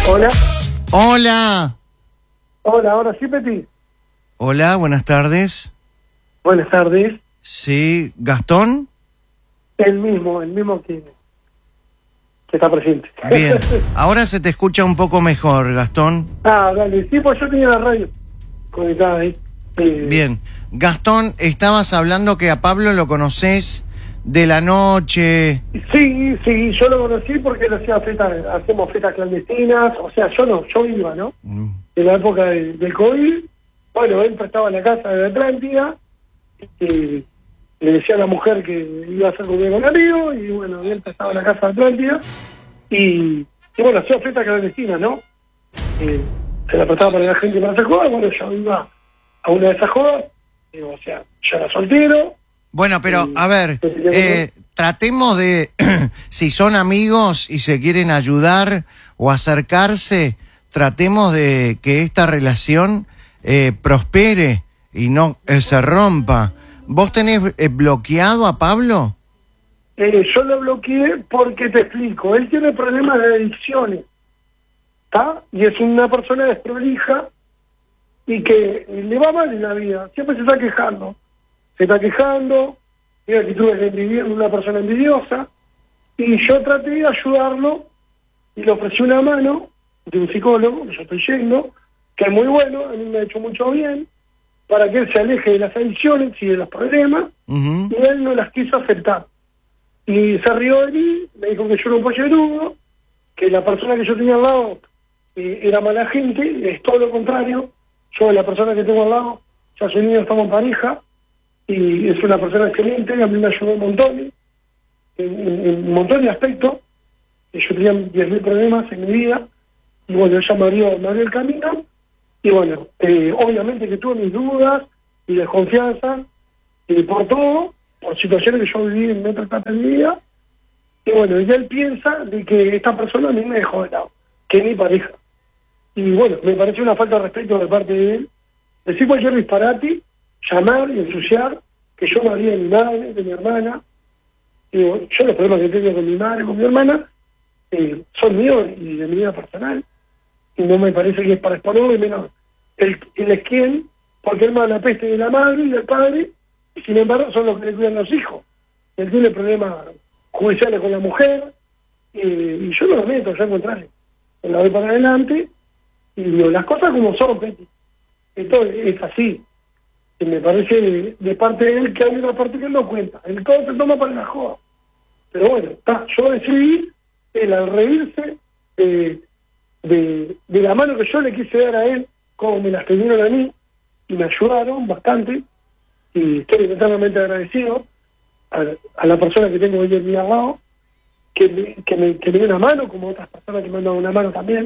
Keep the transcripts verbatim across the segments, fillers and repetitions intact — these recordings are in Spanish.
Hola. Hola. Hola, ahora sí, Peti. Hola, buenas tardes. Buenas tardes. Sí, ¿Gastón? El mismo, el mismo que, que está presente. Bien, ahora se te escucha un poco mejor, Gastón. Ah, dale, sí, pues yo tenía la radio conectada ahí. Eh, Bien, Gastón, estabas hablando que a Pablo lo conoces de la noche. Sí, sí, yo lo conocí porque él hacía fiestas, hacemos fiestas clandestinas, o sea, yo no, yo iba, ¿no? Mm. En la época de- del COVID, bueno, él prestaba la casa de Atlántida, y le decía a la mujer que iba a hacer conmigo con amigos, y bueno, él prestaba la casa de Atlántida, y, y bueno, hacía fiestas clandestinas, ¿no? Eh, se la prestaba para la gente para hacer jodas, bueno, yo iba a una de esas jodas, y, o sea, yo era soltero. Bueno, pero Sí. a ver, Sí, sí, eh, tratemos de, si son amigos y se quieren ayudar o acercarse, tratemos de que esta relación eh, prospere y no eh, se rompa. ¿Vos tenés eh, bloqueado a Pablo? Eh, yo lo bloqueé porque te explico, él tiene problemas de adicciones, ¿está? Y es una persona desprolija y que le va mal en la vida, siempre se está quejando, se está quejando, tiene actitudes de envidia- una persona envidiosa, y yo traté de ayudarlo y le ofrecí una mano de un psicólogo, que yo estoy yendo, que es muy bueno, a mí me ha hecho mucho bien, para que él se aleje de las adicciones y de los problemas, Ujú. y él no las quiso aceptar. Y se rió de mí, me dijo que yo era un pollerudo, que la persona que yo tenía al lado eh, era mala gente, es todo lo contrario. Yo, la persona que tengo al lado, ya soy niño, estamos en pareja, y es una persona excelente, a mí me ayudó un montón, en, en- en un montón de aspectos. Y yo tenía diez mil problemas en mi vida, y bueno, ella me abrió, me abrió el camino, y bueno, eh, obviamente que tuve mis dudas y desconfianza, y por todo, por situaciones que yo viví en otra etapa de mi vida, y bueno, y él piensa de que esta persona a mí me dejó de lado, que es mi pareja. Y bueno, me parece una falta de respeto de parte de él, decir cualquier disparate, llamar y ensuciar, que yo me haría de mi madre, de mi hermana. Y bueno, yo los problemas que tengo con mi madre, con mi hermana, eh, son míos y de mi vida personal, y no me parece que es para exponerlo, y menos él, él es quien, porque él me da la peste de la madre y del padre, y sin embargo son los que le cuidan los hijos. Él tiene problemas judiciales con la mujer, eh, y yo no lo meto, yo al contrario, la doy para adelante, y digo, las cosas como son, Peti. Esto es así. Y me parece de, de parte de él que hay una parte que él no cuenta. El todo se toma para la joda. Pero bueno, está, yo decidí, él al reírse de, de, de la mano que yo le quise dar a él, como me las tuvieron a mí, y me ayudaron bastante, y estoy eternamente agradecido a, a la persona que tengo hoy en mi lado, que me, que, me, que me dio una mano, como otras personas que me han dado una mano también.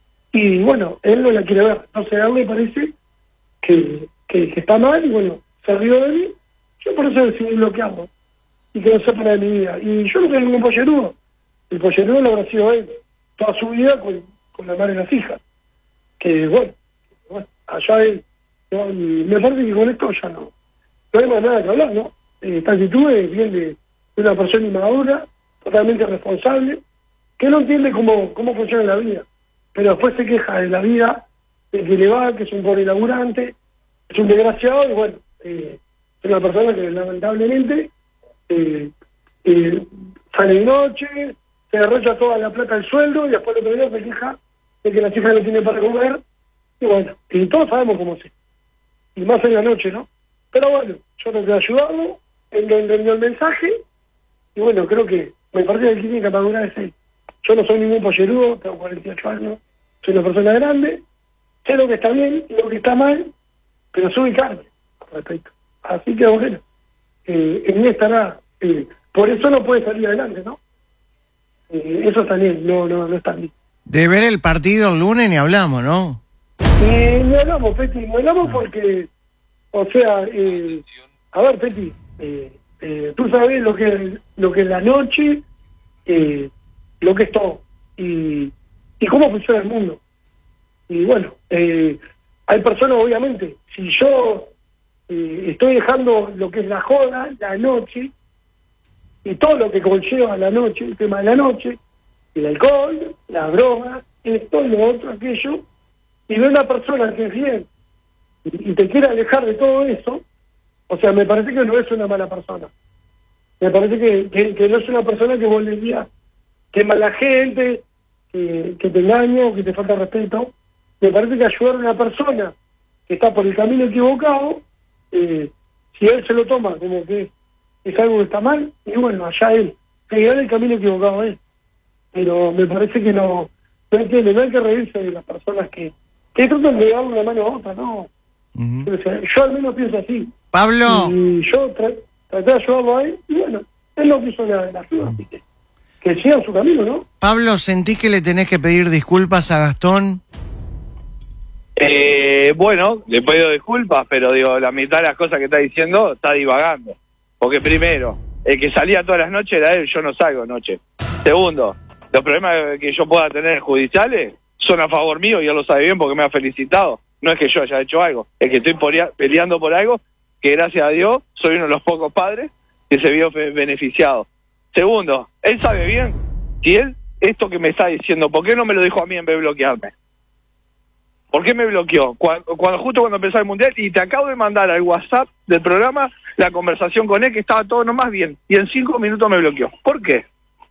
Y bueno, él no la quiere ver. Entonces a él le parece que, que, que está mal, y bueno, se rió de mí. Yo por eso decidí bloquearlo y que no sepa de mi vida. Y yo no tengo ningún pollerudo. El pollerudo lo habrá sido él toda su vida con, con la madre y las hijas. Que bueno, bueno allá él. ¿No? Y me parece que con esto ya no, no hay más nada que hablar, ¿no? Eh, esta actitud es bien de, de una persona inmadura, totalmente responsable, que no entiende cómo, cómo funciona la vida. Pero después se queja de la vida, de que le va, que es un pobre laburante, es un desgraciado, y bueno, eh, es una persona que lamentablemente eh, eh, sale de noche, se derrocha toda la plata del sueldo, y después el otro día se queja de que la chica no tiene para comer, y bueno, y todos sabemos cómo es, y más en la noche, ¿no? Pero bueno, yo traté de ayudarlo, él no entendió el mensaje, y bueno, creo que me parece que él tiene que madurar es él. Yo no soy ningún pollerudo, tengo cuarenta y ocho años, soy una persona grande, sé lo que está bien y lo que está mal, pero soy carne al respecto. Así que bueno, eh, en mí estará, eh, por eso no puede salir adelante, ¿no? Eh, eso también, no, no, no está bien. De ver el partido el lunes ni hablamos, ¿no? Y no hablamos, Peti, no hablamos porque, o sea, eh, a ver, Peti, eh, eh, tú sabes lo que, lo que es la noche, eh, lo que es todo, y, y cómo funciona el mundo. Y bueno, eh, hay personas, obviamente, si yo eh, estoy dejando lo que es la joda, la noche, y todo lo que conlleva la noche, el tema de la noche, el alcohol, la droga, esto, lo otro, aquello, y ve una persona que es bien y, y te quiere alejar de todo eso, o sea, me parece que no es una mala persona. Me parece que, que, que no es una persona que vos le digas que es mala gente, que, que te engaña o que te falta respeto. Me parece que ayudar a una persona que está por el camino equivocado, eh, si él se lo toma como que es algo que está mal, y bueno, allá él, seguirá el camino equivocado él. Pero me parece que no, no entiende, no hay que reírse de las personas que, que tratan de darle una mano a otra, ¿no? Uh-huh. O sea, yo al menos pienso así. Pablo. Y yo tra traté de ayudarlo a él, y bueno, él no quiso la, la ayuda, así que que siga su camino, ¿no? Pablo, ¿sentís que le tenés que pedir disculpas a Gastón? Eh, bueno, le pido disculpas, pero digo, la mitad de las cosas que está diciendo está divagando. Porque primero, el que salía todas las noches era él, yo no salgo noche. Segundo, los problemas que yo pueda tener judiciales son a favor mío y él lo sabe bien porque me ha felicitado. No es que yo haya hecho algo, es que estoy peleando por algo que gracias a Dios soy uno de los pocos padres que se vio beneficiado. Segundo, él sabe bien si él, esto que me está diciendo, ¿por qué no me lo dijo a mí en vez de bloquearme? ¿Por qué me bloqueó? Cuando, cuando justo cuando empezó el Mundial, y te acabo de mandar al WhatsApp del programa la conversación con él, que estaba todo nomás bien, y en cinco minutos me bloqueó. ¿Por qué?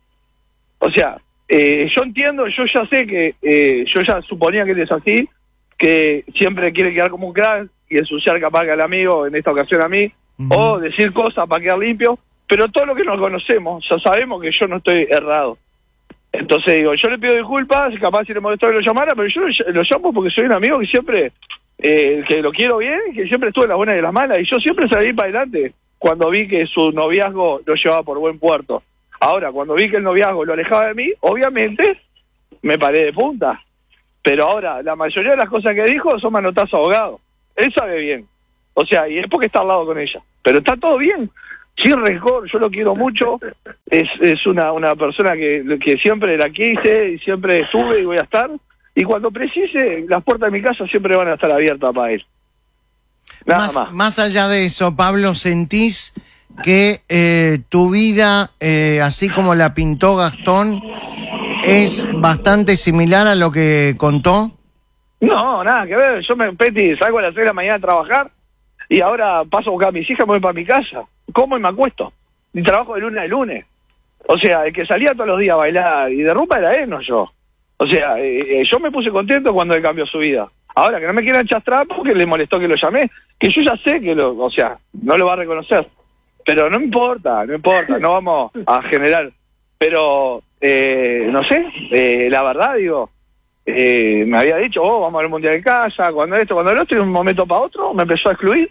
O sea, eh, yo entiendo, yo ya sé que, eh, yo ya suponía que él es así, que siempre quiere quedar como un crack y ensuciar capaz que al amigo, en esta ocasión a mí, uh-huh. o decir cosas para quedar limpio, pero todo lo que nos conocemos, ya sabemos que yo no estoy errado. Entonces digo, yo le pido disculpas, capaz si le molestó que lo llamara, pero yo lo, lo llamo porque soy un amigo que siempre, eh, que lo quiero bien, que siempre estuve en las buenas y en las malas, y yo siempre salí para adelante cuando vi que su noviazgo lo llevaba por buen puerto. Ahora, cuando vi que el noviazgo lo alejaba de mí, obviamente me paré de punta. Pero ahora, la mayoría de las cosas que dijo son manotazos ahogados. Él sabe bien. O sea, y es porque está al lado con ella. Pero está todo bien. Sin rencor, yo lo quiero mucho, es es una una persona que, que siempre la quise y siempre estuve y voy a estar, y cuando precise, las puertas de mi casa siempre van a estar abiertas para él. Nada más, más. Más allá de eso, Pablo, ¿sentís que eh, tu vida, eh, así como la pintó Gastón, es bastante similar a lo que contó? No, nada que ver, yo me Peti, salgo a las seis de la mañana a trabajar, y ahora paso a buscar a mis hijas, me voy para mi casa. Como y me acuesto. Y trabajo de lunes a lunes. O sea, el que salía todos los días a bailar y de rumba era él, no yo. O sea, eh, eh, yo me puse contento cuando él cambió su vida. Ahora, que no me quieran chastrar porque le molestó que lo llamé, que yo ya sé que lo, o sea, no lo va a reconocer. Pero no importa, no importa, no vamos a generar. Pero, eh, no sé, eh, la verdad, digo, eh, me había dicho, oh, vamos al Mundial de casa, cuando esto, cuando el otro, y de un momento para otro me empezó a excluir.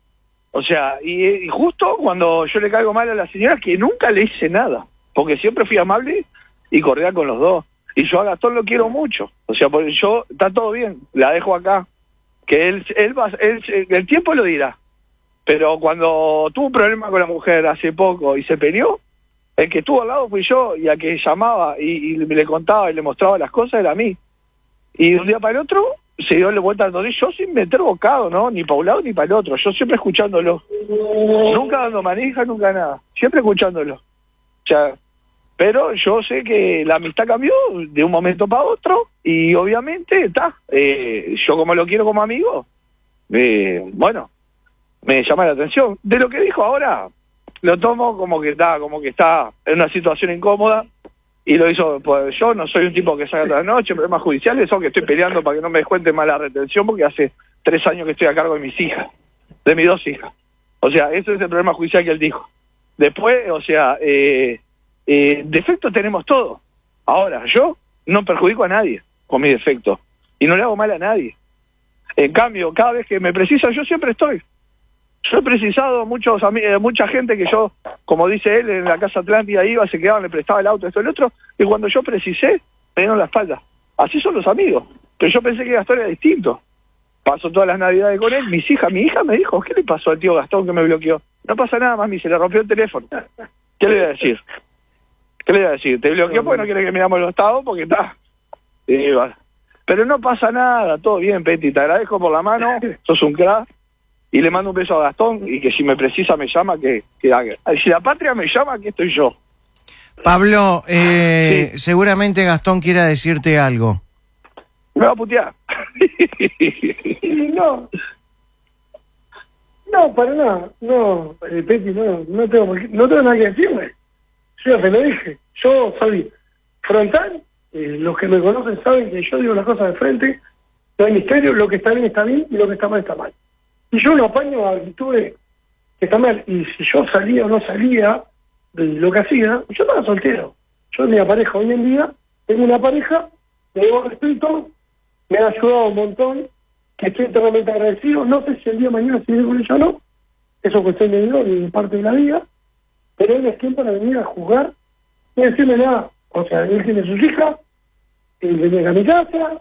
O sea, y, y justo cuando yo le caigo mal a la señora, que nunca le hice nada, porque siempre fui amable y cordial con los dos. Y yo a Gastón lo quiero mucho. O sea, porque yo, está todo bien, la dejo acá. Que él, él va, él, el tiempo lo dirá. Pero cuando tuvo un problema con la mujer hace poco y se peleó, el que estuvo al lado fui yo, y a que llamaba y, y le contaba y le mostraba las cosas era a mí. Y de un día para el otro se dio la vuelta al nodillo, yo sin meter bocado, ¿no? Ni para un lado ni para el otro, yo siempre escuchándolo. Nunca dando manija, nunca nada. Siempre escuchándolo. O sea, pero yo sé que la amistad cambió de un momento para otro, y obviamente, está, eh, yo como lo quiero como amigo, eh, bueno, me llama la atención. De lo que dijo ahora, lo tomo como que está, como que está en una situación incómoda, y lo hizo, pues yo no soy un tipo que salga toda la noche, problemas judiciales son que estoy peleando para que no me descuenten más la retención, porque hace tres años que estoy a cargo de mis hijas, de mis dos hijas. O sea, ese es el problema judicial que él dijo. Después, o sea, eh, eh, defectos tenemos todos. Ahora, yo no perjudico a nadie con mis defectos, y no le hago mal a nadie. En cambio, cada vez que me precisa, yo siempre estoy. Yo he precisado a muchos, a mucha gente que yo, como dice él, en la Casa Atlántida iba, se quedaban, le prestaba el auto, esto y el otro, y cuando yo precisé, me dieron la espalda. Así son los amigos. Pero yo pensé que Gastón era distinto. Paso todas las navidades con él, mis hijas, mi hija me dijo, ¿qué le pasó al tío Gastón que me bloqueó? No pasa nada, mami, se le rompió el teléfono. ¿Qué le voy a decir? ¿Qué le voy a decir? Te bloqueó porque no quiere que miramos los estados, porque está... Sí, vale. Pero no pasa nada, todo bien, Peti, te agradezco por la mano, sos un crack. Y le mando un beso a Gastón, y que si me precisa me llama, que, que haga. Si la patria me llama, aquí estoy yo. Pablo, eh, sí. Seguramente Gastón quiera decirte algo. Me va a putear. Y no, no, para nada, no, eh, Peti, no, no tengo, por qué- no tengo nada que decirme. Yo ya te lo dije, yo soy frontal, eh, los que me conocen saben que yo digo las cosas de frente, no hay misterio, lo que está bien está bien y lo que está mal está mal. Y yo no apaño a actitudes que están mal, y si yo salía o no salía de lo que hacía, yo estaba soltero. Yo tenía pareja hoy en día, tengo una pareja, le debo respeto, me ha ayudado un montón, que estoy eternamente agradecido, no sé si el día de mañana seguiré con ella o no, eso que usted me dio de parte de la vida, pero él es quien para venir a jugar y decirme nada, o sea, él tiene sus hijas, él viene a mi casa,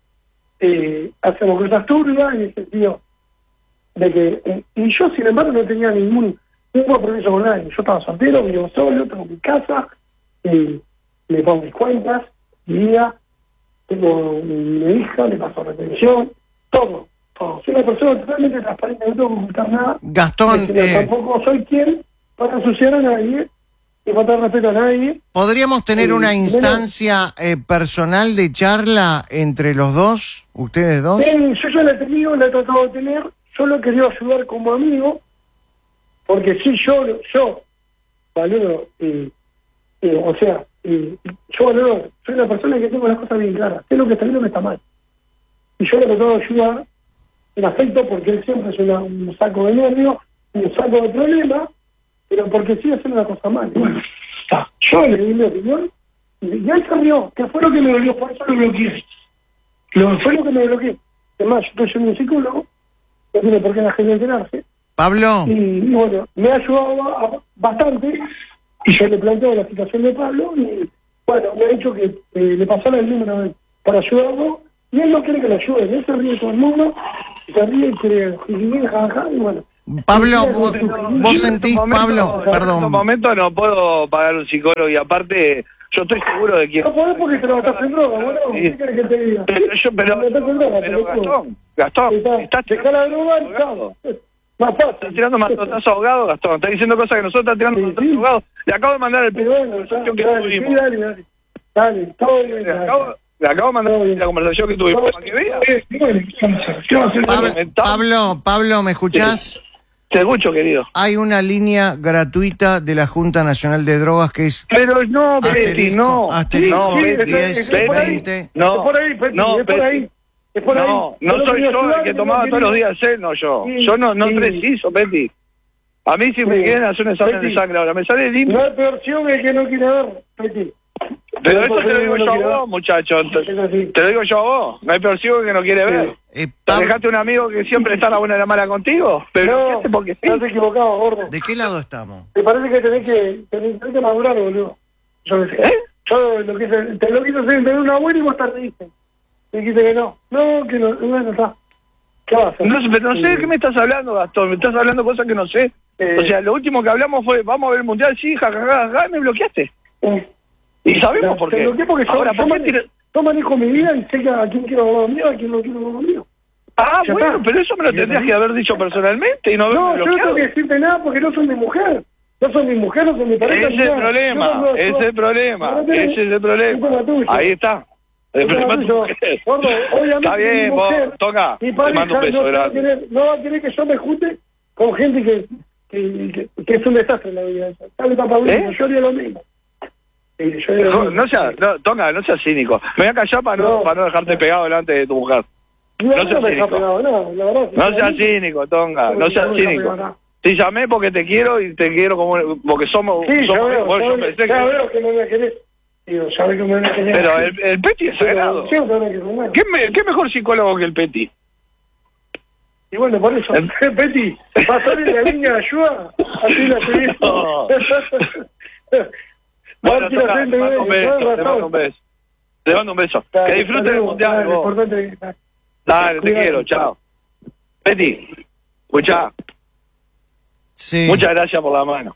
eh, hacemos cosas turbias en el sentido de que, eh, y yo sin embargo no tenía ningún, ningún compromiso con nadie, yo estaba soltero, vivo solo, tengo mi casa, eh, le pago mis cuentas, mi vida, tengo mi hija, le paso retención, todo, todo. Soy una persona totalmente transparente, no tengo que ocultar nada. Gastón, Pero eh, tampoco soy quien para ensuciar a nadie y faltar respeto a nadie. ¿podríamos tener eh, una primero- instancia eh, personal de charla entre los dos, ustedes dos? Eh, yo ya la he tenido, la he tratado de tener, yo lo he querido ayudar como amigo, porque sí, yo, yo valoro, eh, eh, o sea, eh, yo valoro, soy una persona que tengo las cosas bien claras, sé lo que está bien y lo que está mal. Y yo le he tratado de ayudar en afecto porque él siempre es una, un saco de nervios, un saco de problemas, pero porque sigue haciendo la cosa mal. Y bueno, está. Yo le di mi opinión y, y él se rió, que fue lo que me dolió, por eso lo bloqueé. Lo, fue lo que me bloqueé. Además, yo estoy yendo a un psicólogo, no tiene por qué la gente enterarse, Pablo, y, y bueno, me ha ayudado a- a- bastante, y yo le planteo la situación de Pablo, y bueno, me ha dicho que eh, le pasara el número de- para ayudarlo, y él no quiere que lo ayude, él se ríe de todo el mundo, se ríe y quiere jijiji, jajaja, y bueno. Pablo, Y vos, quiere- vos Yo en sentís, estos momentos- Pablo, En estos perdón, momentos no puedo pagar un psicólogo y aparte yo estoy seguro de que... No podés porque te lo gastas en droga, bueno, ¿qué querés que te diga? Pero yo, pero, Te lo gastas en droga, pero pelotudo. Gastón, Gastón, Está- estás dejá la droga y ahogado. chao. Más fácil. Estás tirando matotazo ahogado, Gastón. Estás diciendo cosas que nosotros estás tirando Sí, matotazo sí. ahogado. Le acabo de mandar el Pero bueno, ya, conversación que dale, tuvimos. sí, dale, dale. Dale, todo bien. Le acabo, le acabo de mandar la conversación que tuvimos para que vea. ¿Qué va a hacer? Pablo, Lamentable. Pablo, Pablo, ¿me escuchás? Te escucho, querido. Hay una línea gratuita de la Junta Nacional de Drogas que es Pero no, Betty, asterisco, no. asterisco no, sí, Betty, es- es diez, por ahí. veinte. No, Es por ahí, Peti, no, es por Peti. ahí. Es por ahí. No, Yo no soy quería yo el ayudar, que no tomaba todos quería- los días el no yo. Sí, Yo no, no sí. preciso, Betty. A mí si me Sí. quieren hacer un examen Betty. de sangre ahora, me sale No limpio. hay peor ciego que el que no quiere ver, Peti. Pero esto te lo digo no yo a quiere ver. vos, muchacho. Es así. Te, te lo digo yo a vos. No hay peor ciego que no quiere ver. Eh, ¿Te Pablo, dejaste un amigo que siempre está a la buena y la mala contigo? Pero No, ¿qué hace? Porque sí. estás equivocado, gordo. ¿de qué lado estamos? Me parece que tenés que, tenés, tenés que madurar, boludo. Yo qué sé. ¿Eh? Yo lo quise, te lo quise hacer tener una buena y vos tardiste. Me dijiste que no. No, que no, bueno, está. ¿Qué vas a hacer? No, sé, pero no sé de qué me estás hablando, Gastón. Me estás hablando cosas que no sé. Eh. O sea, lo último que hablamos fue, vamos a ver el mundial, sí, jajaja, ja, me bloqueaste. Eh, Y sabemos te por qué. bloqueé porque yo, Ahora, yo, ¿por qué mane- tira- yo manejo mi vida y sé que a quién quiero hablar mío, a quién no quiero hablar mío. Ah, Ya bueno, está. pero eso me lo tendrías que haber dicho personalmente y no haberme No, yo no bloqueado. tengo que decirte nada porque no son mi mujer. No son mi mujer, no son mi pareja. Ese ni es el nada. problema, Yo no- ese es el problema, No tenés- ese es el es problema. tema tuyo. Ahí está. El Es tema problema es tu tuyo. mujer. Gordo, obviamente Está bien, mi vos, mujer, toca, mi te pareja mando un beso no, va a grande. querer, no va a querer que yo me junte con gente que, que, que, que es un desastre en la vida. Dale para Pablito, ¿Eh? yo haría lo mismo. Sí, yo haría lo No, mismo. no seas, no, Tonga, no seas cínico. Me voy a callar para no, No. para no dejarte pegado delante de tu mujer. Y la no verdad seas me deja cínico. pegado, no, la verdad. No seas cínico, Tonga, no seas me deja cínico. pegado, no. Te llamé porque te quiero y te quiero como porque somos, Sí, ya somos veo, bueno, ya, yo veo, pensé ya que- veo que no me querés. Digo, ya veo que me querés. pero el, el Peti es sagrado. Pero siempre me querés, bueno. ¿Qué, me- ¿Qué mejor psicólogo que el Peti? Y bueno, por eso, Peti, pasarle la línea de ayuda, así la seguís. No. Quiero Bueno, Tonga, hacerte te mando un bien, beso, tenés te mando un beso. Te mando un beso. Dale, Que disfrutes del saludos, mundial, dale, vos. importante que- Dale, te Cuidado. quiero, chao. Peti, escuchá, Sí. muchas gracias por la mano.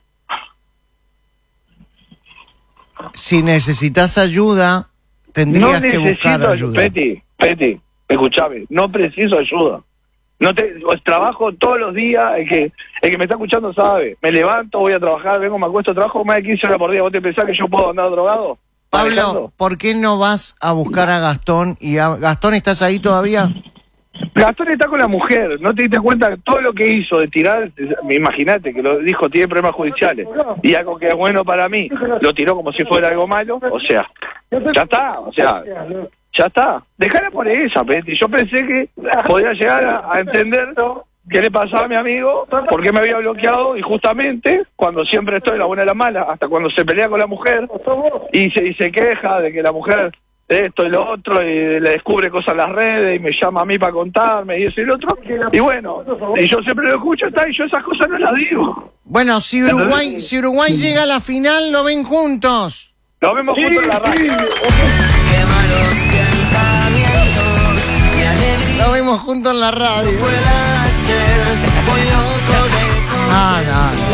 Si necesitas ayuda, tendrías no que buscar necesito ayuda. Peti, Peti, escuchame, no preciso ayuda. No te, pues, trabajo todos los días, el que, el que me está escuchando sabe. Me levanto, voy a trabajar, vengo, me acuesto, trabajo más de quince horas por día. ¿Vos te pensás que yo puedo andar drogado? Pablo, manejando. ¿por qué no vas a buscar a Gastón? Y a... Gastón, ¿estás ahí todavía? Gastón está con la mujer, ¿no te diste cuenta de todo lo que hizo de tirar? Imagínate que lo dijo, tiene problemas judiciales. Y algo que es bueno para mí, lo tiró como si fuera algo malo. O sea, ya está, o sea, ya está. Dejala por esa, Peti. Yo pensé que podía llegar a, a entender qué le pasaba a mi amigo, por qué me había bloqueado, y justamente, cuando siempre estoy la buena y la mala, hasta cuando se pelea con la mujer, y se, y se queja de que la mujer esto y lo otro, y le descubre cosas en las redes, y me llama a mí para contarme, y eso y lo otro, y bueno, y yo siempre lo escucho, está, y yo esas cosas no las digo. Bueno, si Uruguay, si Uruguay llega a la final, lo ven juntos. Nos vemos Sí, juntos en la radio. Qué malos pensamientos, mi alegría Lo vemos juntos en la radio. pueda ser, voy loco de Ah, no.